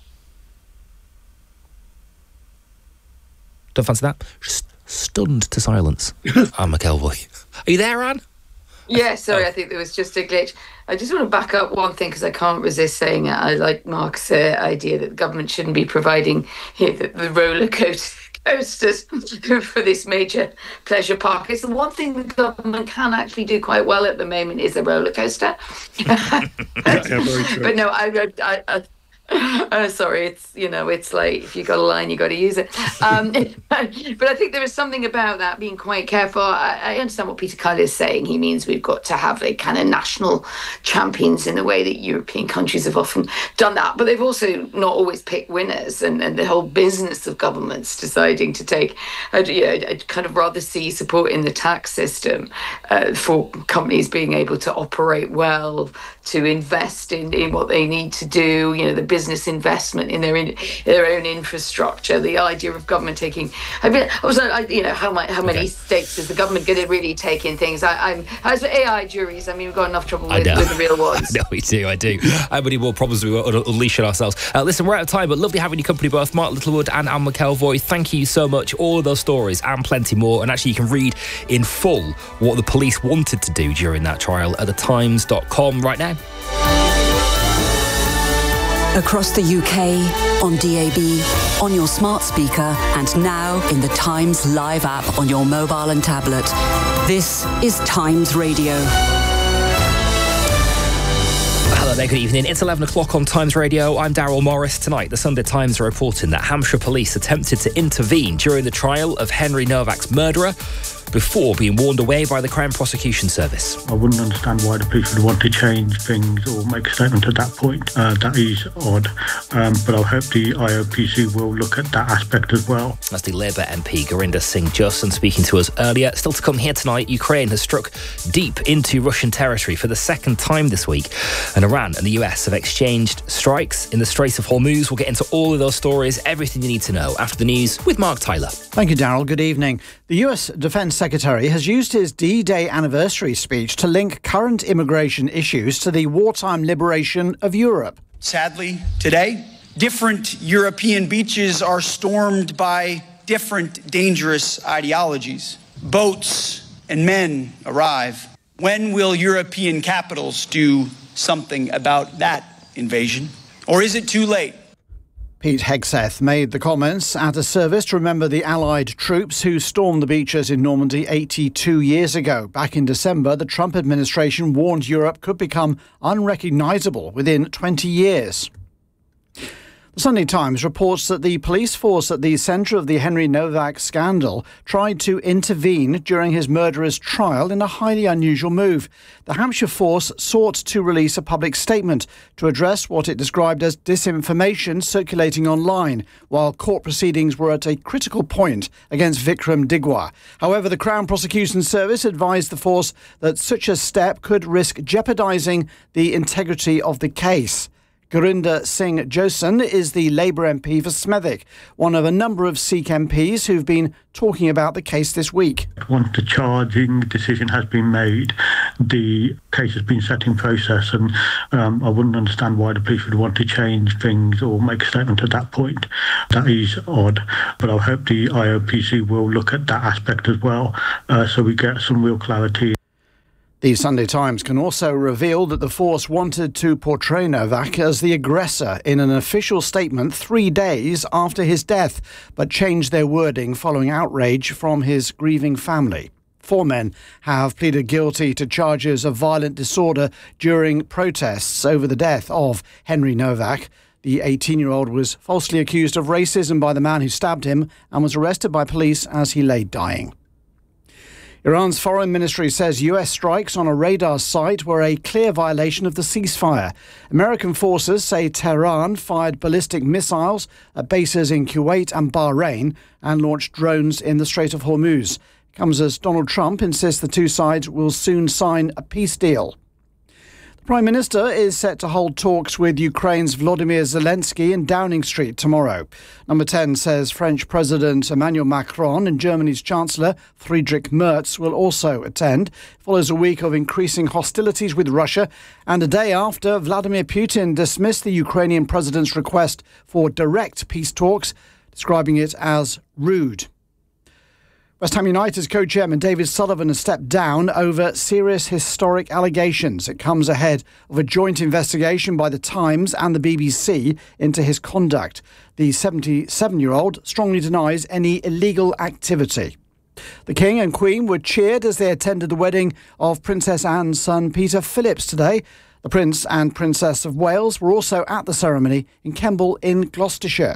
Don't fancy that? Just stunned to silence. Anne McElvoy. Are you there, Anne?
Yeah, sorry, I think there was just a glitch. I just want to back up one thing because I can't resist saying it. I like Mark's uh, idea that the government shouldn't be providing you know, the, the roller coaster. Coasters for this major pleasure park. It's the one thing the government can actually do quite well at the moment is a roller coaster.
yeah, very true.
But no, I, I, I Uh, sorry, it's, you know, it's like if you got a line, you got to use it. Um, but I think there is something about that, being quite careful. I, I understand what Peter Kyle is saying. He means we've got to have like kind of national champions in the way that European countries have often done that. But they've also not always picked winners, and, and the whole business of governments deciding to take, I'd, you know, I'd kind of rather see support in the tax system uh, for companies being able to operate well, to invest in, in what they need to do, you know, the business investment in their in, their own infrastructure, the idea of government taking, I mean, also, I, you know, how, my, how many okay. stakes is the government going to really take in things? I, I'm, as for A I juries, I mean, we've got enough trouble with, with the real ones.
I know we do, I do. How many more problems we will unleash on ourselves? Uh, listen, we're out of time, but lovely having your company, both Mark Littlewood and Anne McElvoy. Thank you so much. All of those stories and plenty more. And actually, you can read in full what the police wanted to do during that trial at the times dot com right now.
Across the U K, on D A B, on your smart speaker, and now in the Times Live app on your mobile and tablet. This is Times Radio.
Hello there, good evening. It's eleven o'clock on Times Radio. I'm Daryl Morris. Tonight, the Sunday Times are reporting that Hampshire police attempted to intervene during the trial of Henry Novak's murderer before being warned away by the Crown Prosecution Service.
I wouldn't understand why the police would want to change things or make a statement at that point. Uh, that is odd. Um, but I hope the I O P C will look at that aspect as well.
That's the Labour M P Gurinder Singh Johnson speaking to us earlier. Still to come here tonight, Ukraine has struck deep into Russian territory for the second time this week. And Iran and the U S have exchanged strikes in the Strait of Hormuz. We'll get into all of those stories, everything you need to know after the news with Mark Tyler.
Thank you, Daryl. Good evening. The U S Defense Secretary has used his D-Day anniversary speech to link current immigration issues to the wartime liberation of Europe.
Sadly, today, different European beaches are stormed by different dangerous ideologies. Boats and men arrive. When will European capitals do something about that invasion? Or is it too late?
Pete Hegseth made the comments at a service to remember the Allied troops who stormed the beaches in Normandy eighty-two years ago. Back in December, the Trump administration warned Europe could become unrecognisable within twenty years. The Sunday Times reports that the police force at the centre of the Henry Novak scandal tried to intervene during his murderer's trial in a highly unusual move. The Hampshire force sought to release a public statement to address what it described as disinformation circulating online, while court proceedings were at a critical point against Vikram Digwa. However, the Crown Prosecution Service advised the force that such a step could risk jeopardising the integrity of the case. Gurinder Singh Josen is the Labour M P for Smethwick, one of a number of Sikh M Ps who've been talking about the case this week.
Once the charging decision has been made, the case has been set in process, and um, I wouldn't understand why the police would want to change things or make a statement at that point. That is odd, but I hope the I O P C will look at that aspect as well, uh, so we get some real clarity.
The Sunday Times can also reveal that the force wanted to portray Novak as the aggressor in an official statement three days after his death, but changed their wording following outrage from his grieving family. Four men have pleaded guilty to charges of violent disorder during protests over the death of Henry Novak. The eighteen-year-old was falsely accused of racism by the man who stabbed him and was arrested by police as he lay dying. Iran's foreign ministry says U S strikes on a radar site were a clear violation of the ceasefire. American forces say Tehran fired ballistic missiles at bases in Kuwait and Bahrain and launched drones in the Strait of Hormuz. It comes as Donald Trump insists the two sides will soon sign a peace deal. The Prime Minister is set to hold talks with Ukraine's Volodymyr Zelensky in Downing Street tomorrow. Number ten says French President Emmanuel Macron and Germany's Chancellor Friedrich Merz will also attend. It follows a week of increasing hostilities with Russia and a day after Vladimir Putin dismissed the Ukrainian president's request for direct peace talks, describing it as rude. West Ham United's co-chairman David Sullivan has stepped down over serious historic allegations. It comes ahead of a joint investigation by The Times and the B B C into his conduct. The seventy-seven-year-old strongly denies any illegal activity. The King and Queen were cheered as they attended the wedding of Princess Anne's son Peter Phillips today. The Prince and Princess of Wales were also at the ceremony in Kemble in Gloucestershire.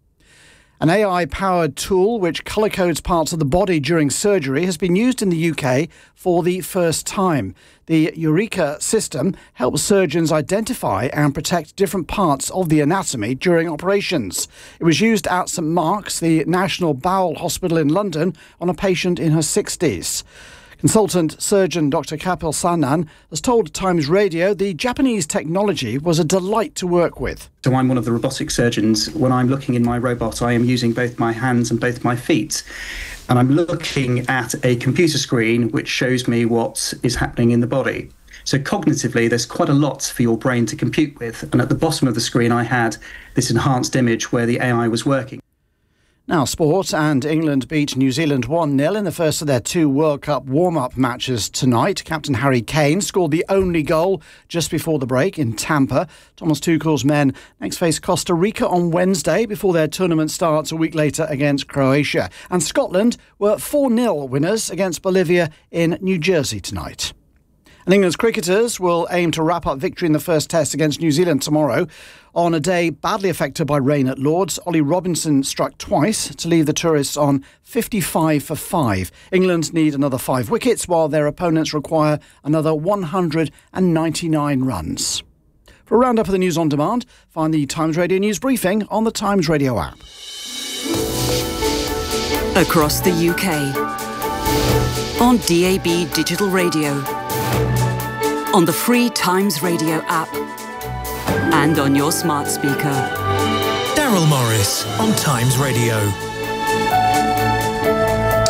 An A I-powered tool which colour codes parts of the body during surgery has been used in the U K for the first time. The Eureka system helps surgeons identify and protect different parts of the anatomy during operations. It was used at St Mark's, the National Bowel Hospital in London, on a patient in her sixties. Consultant surgeon Doctor Kapil Sanan has told Times Radio the Japanese technology was a delight to work with.
So I'm one of the robotic surgeons. When I'm looking in my robot, I am using both my hands and both my feet. And I'm looking at a computer screen which shows me what is happening in the body. So cognitively, there's quite a lot for your brain to compute with. And at the bottom of the screen, I had this enhanced image where the A I was working.
Now sport, and England beat New Zealand one nil in the first of their two World Cup warm-up matches tonight. Captain Harry Kane scored the only goal just before the break in Tampa. Thomas Tuchel's men next face Costa Rica on Wednesday before their tournament starts a week later against Croatia. And Scotland were four nil winners against Bolivia in New Jersey tonight. And England's cricketers will aim to wrap up victory in the first test against New Zealand tomorrow. On a day badly affected by rain at Lord's, Ollie Robinson struck twice to leave the tourists on fifty-five for five. England need another five wickets, while their opponents require another one hundred ninety-nine runs. For a roundup of the news on demand, find the Times Radio News Briefing on the Times Radio app.
Across the U K. On D A B Digital Radio. On the free Times Radio app. And on your smart speaker.
Daryl Morris on Times Radio.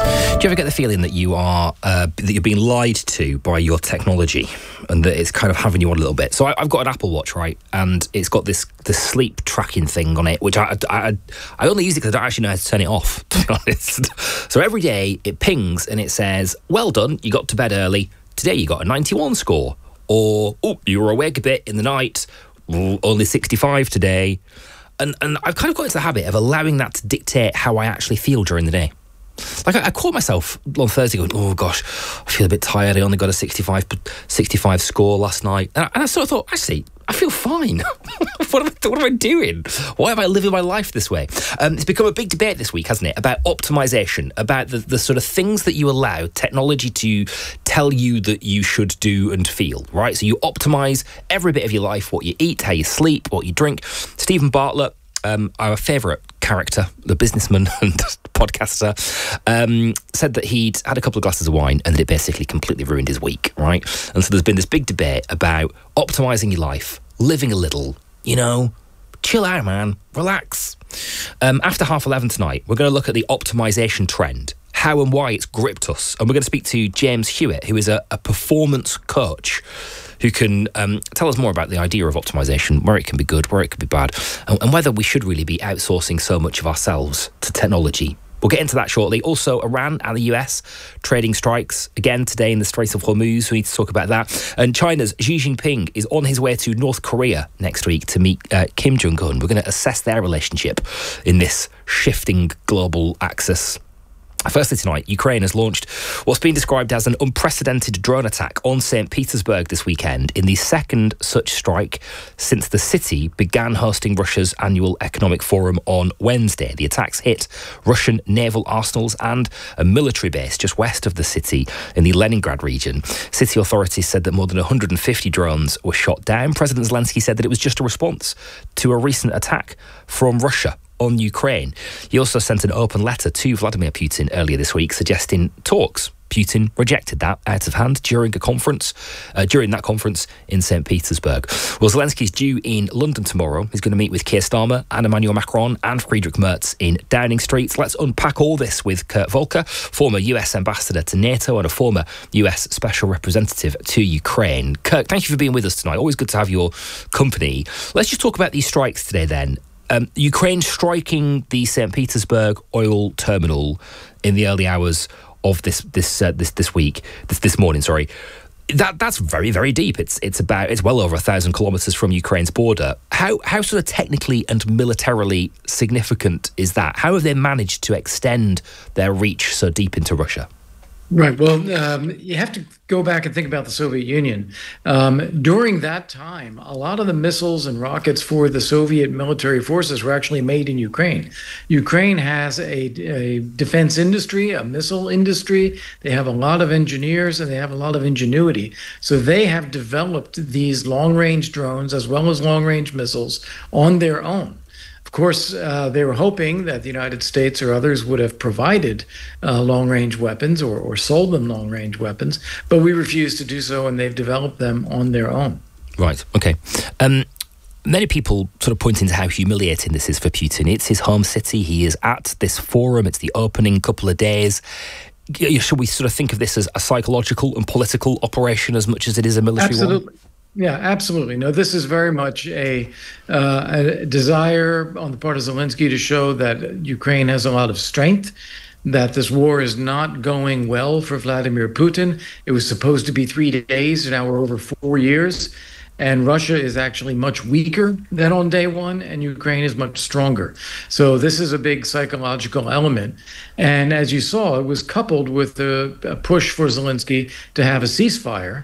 you ever get the feeling that you are uh, that you're being lied to by your technology, and that it's kind of having you on a little bit? So I, I've got an Apple Watch, right, and it's got this this sleep tracking thing on it, which I I, I only use it because I don't actually know how to turn it off, to be honest. So every day it pings and it says, "Well done, you got to bed early. Today you got a ninety-one score," or "Oh, you were awake a bit in the night. Only sixty-five today." And and I've kind of got into the habit of allowing that to dictate how I actually feel during the day. Like, I, I caught myself on Thursday going, oh gosh, I feel a bit tired. I only got a sixty-five, sixty-five score last night. And I, and I sort of thought, actually, I feel fine. what, am I, what am I doing? Why am I living my life this way? Um, it's become a big debate this week, hasn't it, about optimization, about the, the sort of things that you allow technology to tell you that you should do and feel, right? So you optimize every bit of your life, what you eat, how you sleep, what you drink. Stephen Bartlett, Um, our favourite character, the businessman and podcaster, um, said that he'd had a couple of glasses of wine and that it basically completely ruined his week, right? And so there's been this big debate about optimising your life, living a little, you know, chill out, man, relax. Um, after half eleven tonight, we're going to look at the optimisation trend, how and why it's gripped us. And we're going to speak to James Hewitt, who is a, a performance coach, who can um, tell us more about the idea of optimization, where it can be good, where it can be bad, and, and whether we should really be outsourcing so much of ourselves to technology. We'll get into that shortly. Also, Iran and the U S trading strikes again today in the Strait of Hormuz. We need to talk about that. And China's Xi Jinping is on his way to North Korea next week to meet uh, Kim Jong-un. We're going to assess their relationship in this shifting global axis. Firstly tonight, Ukraine has launched what's been described as an unprecedented drone attack on Saint Petersburg this weekend, in the second such strike since the city began hosting Russia's annual economic forum on Wednesday. The attacks hit Russian naval arsenals and a military base just west of the city in the Leningrad region. City authorities said that more than one hundred fifty drones were shot down. President Zelensky said that it was just a response to a recent attack from Russia on Ukraine. He also sent an open letter to Vladimir Putin earlier this week suggesting talks. Putin rejected that out of hand during a conference, uh, during that conference in Saint Petersburg. Well, Zelensky's due in London tomorrow. He's going to meet with Keir Starmer and Emmanuel Macron and Friedrich Merz in Downing Street. Let's unpack all this with Kurt Volker, former U S ambassador to NATO and a former U S special representative to Ukraine. Kurt, thank you for being with us tonight. Always good to have your company. Let's just talk about these strikes today then. Um, Ukraine striking the Saint Petersburg oil terminal in the early hours of this this uh, this this week, this this morning. Sorry, that that's very very deep. It's it's about it's well over a thousand kilometres from Ukraine's border. How how sort of technically and militarily significant is that? How have they managed to extend their reach so deep into Russia?
Right. Well, um, you have to go back and think about the Soviet Union. Um, during that time, a lot of the missiles and rockets for the Soviet military forces were actually made in Ukraine. Ukraine has a, a defense industry, a missile industry. They have a lot of engineers and they have a lot of ingenuity. So they have developed these long-range drones as well as long-range missiles on their own. Of course, uh, they were hoping that the United States or others would have provided uh, long-range weapons or, or sold them long-range weapons, but we refused to do so, and they've developed them on their own.
Right, okay. Um, many people sort of pointing to how humiliating this is for Putin. It's his home city. He is at this forum. It's the opening couple of days. Should we sort of think of this as a psychological and political operation as much as it is a military
Absolutely.
one?
Yeah, absolutely. No, this is very much a, uh, a desire on the part of Zelensky to show that Ukraine has a lot of strength, that this war is not going well for Vladimir Putin. It was supposed to be three days, now we're over four years. And Russia is actually much weaker than on day one, and Ukraine is much stronger. So this is a big psychological element. And as you saw, it was coupled with a, a push for Zelensky to have a ceasefire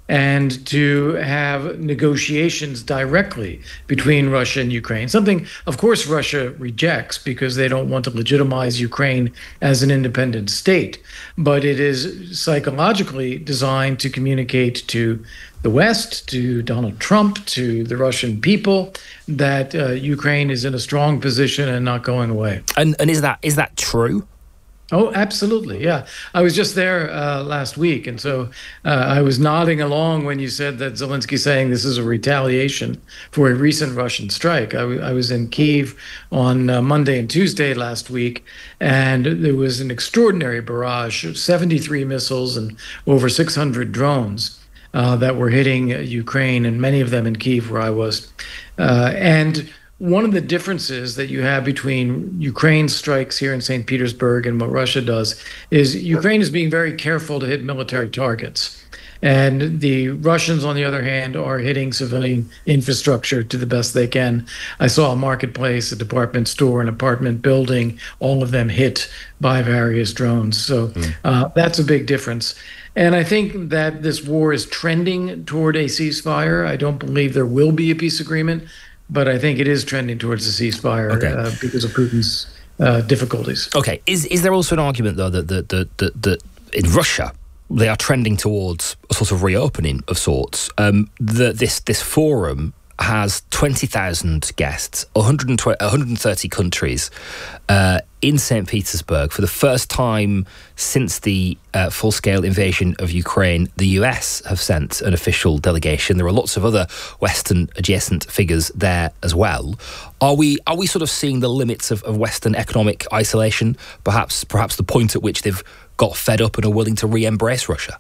and to have negotiations directly between Russia and Ukraine. Something, of course, Russia rejects because they don't want to legitimize Ukraine as an independent state. But it is psychologically designed to communicate to the West, to Donald Trump, to the Russian people, that uh, Ukraine is in a strong position and not going away.
And and is that is that true?
Oh, absolutely. Yeah. I was just there uh, last week. And so uh, I was nodding along when you said that Zelensky saying this is a retaliation for a recent Russian strike. I, w- I was in Kyiv on uh, Monday and Tuesday last week, and there was an extraordinary barrage of seventy-three missiles and over six hundred drones uh, that were hitting uh, Ukraine, and many of them in Kyiv where I was. Uh, and one of the differences that you have between Ukraine's strikes here in Saint Petersburg and what Russia does is Ukraine is being very careful to hit military targets. And the Russians, on the other hand, are hitting civilian infrastructure to the best they can. I saw a marketplace, a department store, an apartment building, all of them hit by various drones. So uh, that's a big difference. And I think that this war is trending toward a ceasefire. I don't believe there will be a peace agreement, but I think it is trending towards a ceasefire okay. uh, because of Putin's uh, difficulties.
Okay. Is is there also an argument, though, that that, that, that, that in Russia they are trending towards a sort of reopening of sorts? Um, that this this forum has twenty thousand guests, one hundred twenty, one hundred thirty countries uh, in Saint Petersburg for the first time since the uh, full-scale invasion of Ukraine. The U S have sent an official delegation. There are lots of other Western adjacent figures there as well. Are we are we sort of seeing the limits of, of Western economic isolation? Perhaps perhaps the point at which they've got fed up and are willing to re-embrace Russia?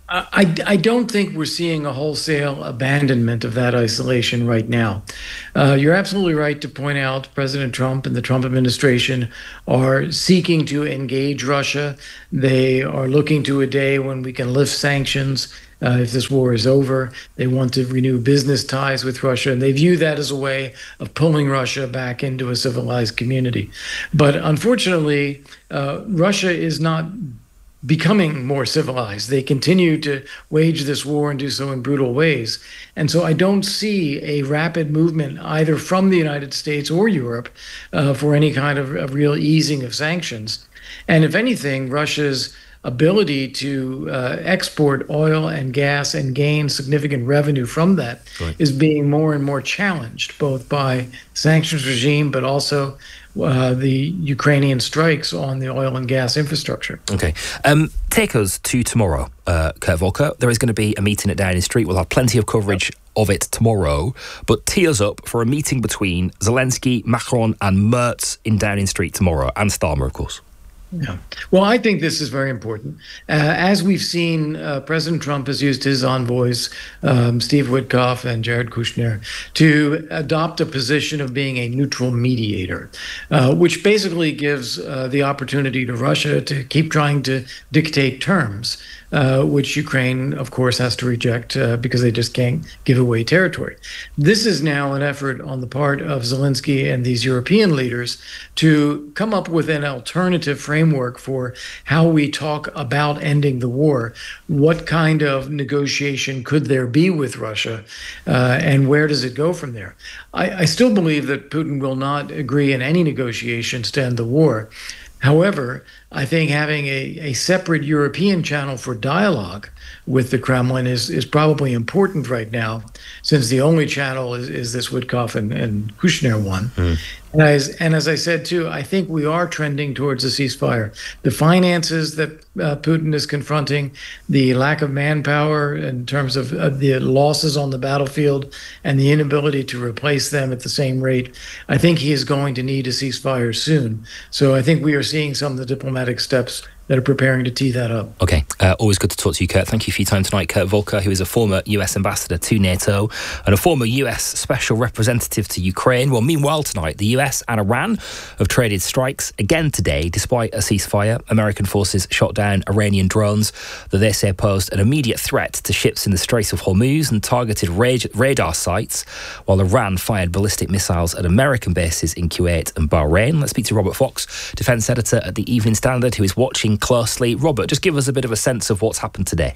I, I don't think we're seeing a wholesale abandonment of that isolation right now. Uh, you're absolutely right to point out President Trump and the Trump administration are seeking to engage Russia. They are looking to a day when we can lift sanctions uh, if this war is over. They want to renew business ties with Russia, and they view that as a way of pulling Russia back into a civilized community. But unfortunately, uh, Russia is not becoming more civilized. They continue to wage this war and do so in brutal ways. And so I don't see a rapid movement either from the United States or Europe uh, for any kind of, of real easing of sanctions. And if anything, Russia's ability to uh, export oil and gas and gain significant revenue from that right. is being more and more challenged, both by sanctions regime, but also Uh, the Ukrainian strikes on the oil and gas infrastructure.
Okay. Um, take us to tomorrow, uh, Kurt Volker. There is going to be a meeting at Downing Street. We'll have plenty of coverage of it tomorrow. But tee us up for a meeting between Zelensky, Macron and Merz in Downing Street tomorrow, and Starmer, of course.
Yeah. Well, I think this is very important. Uh, as we've seen, uh, President Trump has used his envoys, um, Steve Witkoff and Jared Kushner, to adopt a position of being a neutral mediator, uh, which basically gives uh, the opportunity to Russia to keep trying to dictate terms, uh, which Ukraine, of course, has to reject uh, because they just can't give away territory. This is now an effort on the part of Zelensky and these European leaders to come up with an alternative framework framework for how we talk about ending the war. What kind of negotiation could there be with Russia, uh, and where does it go from there? I, I still believe that Putin will not agree in any negotiations to end the war. However, I think having a, a separate European channel for dialogue with the Kremlin is, is probably important right now, since the only channel is, is this Witkoff and, and Kushner one. Mm. And, as, and as I said, too, I think we are trending towards a ceasefire. The finances that uh, Putin is confronting, the lack of manpower in terms of uh, the losses on the battlefield and the inability to replace them at the same rate, I think he is going to need a ceasefire soon. So I think we are seeing some of the diplomatic steps that are preparing to tee that up.
Okay, uh, always good to talk to you, Kurt. Thank you for your time tonight. Kurt Volker, who is a former U S ambassador to NATO and a former U S special representative to Ukraine. Well, meanwhile tonight, the U S and Iran have traded strikes again today, despite a ceasefire. American forces shot down Iranian drones that they say posed an immediate threat to ships in the Strait of Hormuz and targeted ra- radar sites, while Iran fired ballistic missiles at American bases in Kuwait and Bahrain. Let's speak to Robert Fox, defence editor at the Evening Standard, who is watching closely. Robert, just give us a bit of a sense of what's happened today.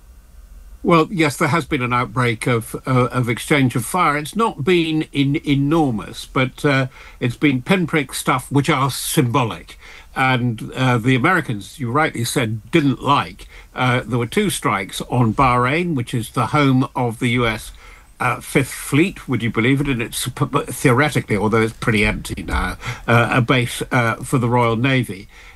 Well, yes, there has been an outbreak of uh, of exchange of fire. It's not been in, enormous, but uh, it's been pinprick stuff which are symbolic. And uh, the Americans, you rightly said, didn't like. Uh, there were two strikes on Bahrain, which is the home of the U S Uh, Fifth Fleet, would you believe it? And it's theoretically, although it's pretty empty now, uh, a base uh, for the Royal Navy.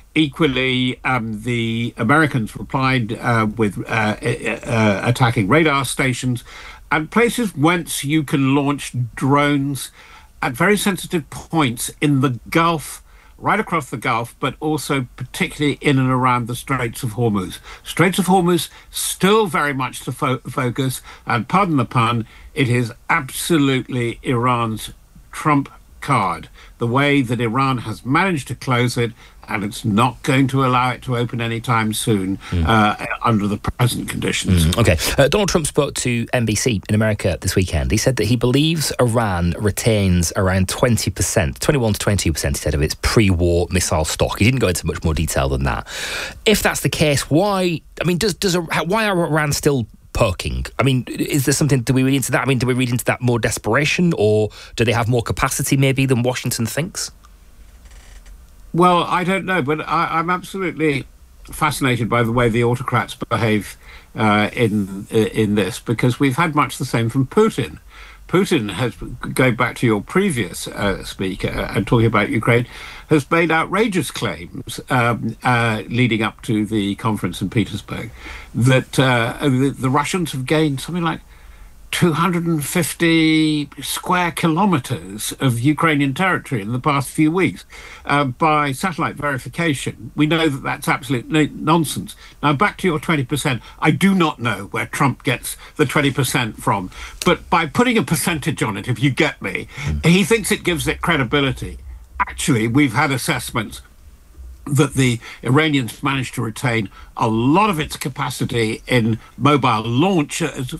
Equally, um, the Americans replied uh, with uh, uh, attacking radar stations and places whence you can launch drones at very sensitive points in the Gulf, right across the Gulf, but also particularly in and around the Straits of Hormuz. Straits of Hormuz still very much the fo- focus, and pardon the pun, it is absolutely Iran's trump card. The way that Iran has managed to close it, and it's not going to allow it to open anytime soon mm. uh, under the present conditions.
Mm, okay. Uh, Donald Trump spoke to N B C in America this weekend. He said that he believes Iran retains around twenty percent, twenty-one to twenty-two percent, he said, of its pre-war missile stock. He didn't go into much more detail than that. If that's the case, why, I mean, does, does why are Iran still poking? I mean, is there something, do we read into that? I mean, do we read into that more desperation, or do they have more capacity maybe than Washington thinks?
Well, I don't know, but I, I'm absolutely fascinated by the way the autocrats behave uh, in in this, because we've had much the same from Putin. Putin has, going back to your previous uh, speaker and talking about Ukraine, has made outrageous claims um, uh, leading up to the conference in Petersburg that uh, the, the Russians have gained something like two hundred fifty square kilometers of Ukrainian territory in the past few weeks. Uh, by satellite verification, we know that that's absolute nonsense. Now, back to your twenty percent, I do not know where Trump gets the twenty percent from, but by putting a percentage on it, if you get me, mm. he thinks it gives it credibility. Actually, we've had assessments that the Iranians managed to retain a lot of its capacity in mobile launchers